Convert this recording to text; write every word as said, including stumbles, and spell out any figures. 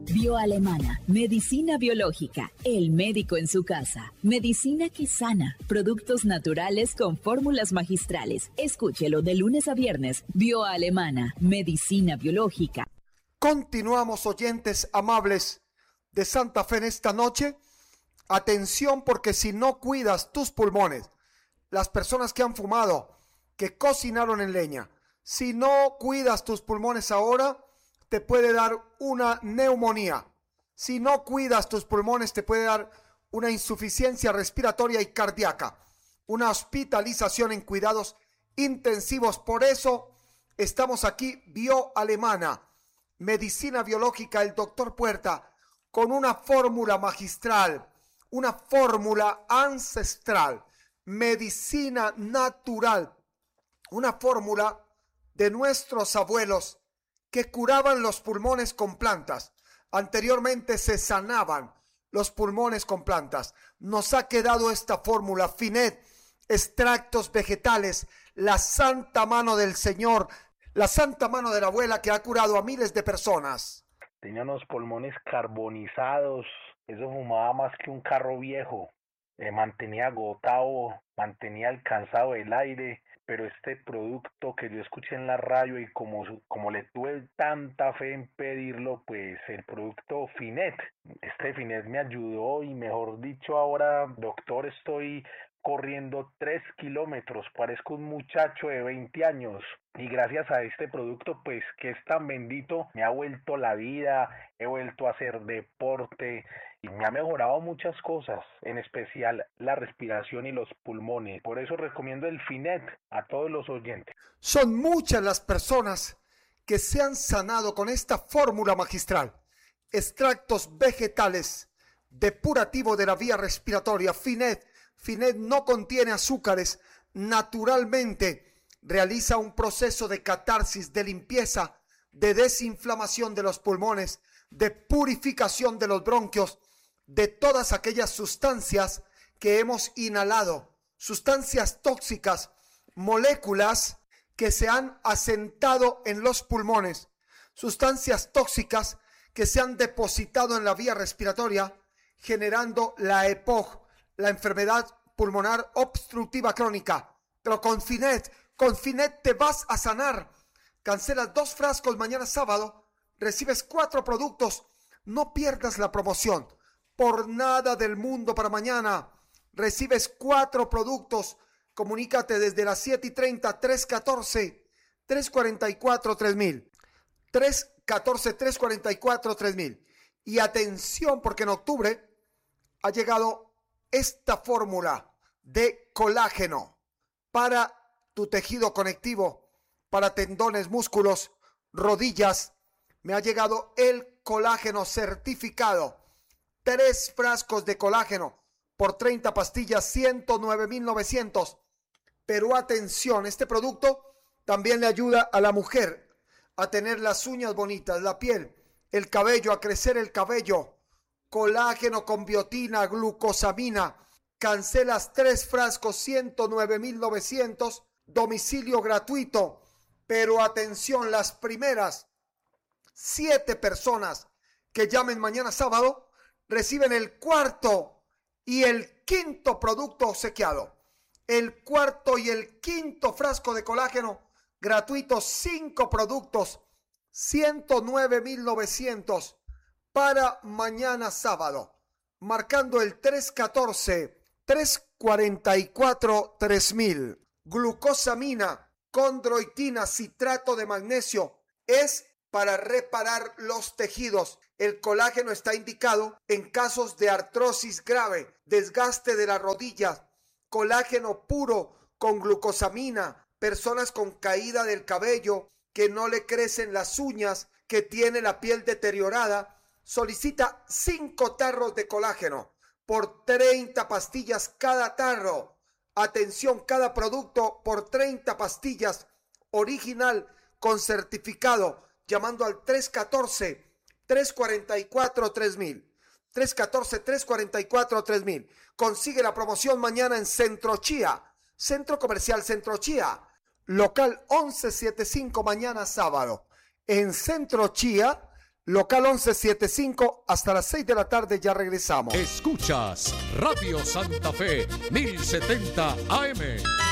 Bioalemana, medicina biológica, el médico en su casa, medicina que sana, productos naturales con fórmulas magistrales. Escúchelo de lunes a viernes. Bioalemana, medicina biológica. Continuamos, oyentes amables de Santa Fe, en esta noche. Atención, porque si no cuidas tus pulmones, las personas que han fumado, que cocinaron en leña, si no cuidas tus pulmones ahora, te puede dar una neumonía. Si no cuidas tus pulmones, te puede dar una insuficiencia respiratoria y cardíaca, una hospitalización en cuidados intensivos. Por eso estamos aquí, Bioalemana, medicina biológica, el doctor Puerta, con una fórmula magistral, una fórmula ancestral, medicina natural, una fórmula de nuestros abuelos que curaban los pulmones con plantas. Anteriormente se sanaban los pulmones con plantas. Nos ha quedado esta fórmula, Finet, extractos vegetales, la santa mano del Señor, la santa mano de la abuela que ha curado a miles de personas. Tenía unos pulmones carbonizados, eso fumaba más que un carro viejo, eh, mantenía agotado, mantenía alcanzado el aire. Pero este producto que yo escuché en la radio y como, como le tuve tanta fe en pedirlo, pues el producto Finet, este Finet me ayudó y mejor dicho ahora, doctor, estoy corriendo tres kilómetros, parezco un muchacho de veinte años y gracias a este producto pues que es tan bendito me ha vuelto la vida, he vuelto a hacer deporte y me ha mejorado muchas cosas, en especial la respiración y los pulmones. Por eso recomiendo el Finet a todos los oyentes. Son muchas las personas que se han sanado con esta fórmula magistral. Extractos vegetales, depurativo de la vía respiratoria, Finet. Finet no contiene azúcares, naturalmente realiza un proceso de catarsis, de limpieza, de desinflamación de los pulmones, de purificación de los bronquios, de todas aquellas sustancias que hemos inhalado, sustancias tóxicas, moléculas que se han asentado en los pulmones, sustancias tóxicas que se han depositado en la vía respiratoria, generando la E P O C, la enfermedad pulmonar obstructiva crónica. Pero con Finet, con Finet te vas a sanar. Cancelas dos frascos mañana sábado, recibes cuatro productos. No pierdas la promoción. Por nada del mundo para mañana. Recibes cuatro productos. Comunícate desde las siete y treinta, tres catorce, tres cuarenta y cuatro, tres mil. tres catorce, tres cuarenta y cuatro, tres mil. Y atención, porque en octubre ha llegado esta fórmula de colágeno para tu tejido conectivo, para tendones, músculos, rodillas. Me ha llegado el colágeno certificado. Tres frascos de colágeno por treinta pastillas, ciento nueve mil novecientos. Pero atención, este producto también le ayuda a la mujer a tener las uñas bonitas, la piel, el cabello, a crecer el cabello. Colágeno con biotina, glucosamina. Cancelas tres frascos, ciento nueve mil novecientos, domicilio gratuito. Pero atención, las primeras siete personas que llamen mañana sábado reciben el cuarto y el quinto producto obsequiado. El cuarto y el quinto frasco de colágeno gratuito, cinco productos, ciento nueve mil novecientos para mañana sábado. Marcando el tres catorce, tres cuarenta y cuatro, tres mil. Glucosamina, condroitina, citrato de magnesio, es para reparar los tejidos. El colágeno está indicado en casos de artrosis grave, desgaste de las rodillas. Colágeno puro con glucosamina, personas con caída del cabello, que no le crecen las uñas, que tiene la piel deteriorada. Solicita cinco tarros de colágeno por treinta pastillas cada tarro. Atención, cada producto por treinta pastillas, original con certificado, llamando al tres catorce, tres cuarenta y cuatro, tres mil. tres catorce, tres cuarenta y cuatro, tres mil. Consigue la promoción mañana en Centro Chía, Centro Comercial Centro Chía, local once setenta y cinco, mañana sábado. En Centro Chía, Local once setenta y cinco, hasta las seis de la tarde, ya regresamos. Escuchas Radio Santa Fe, mil setenta A M.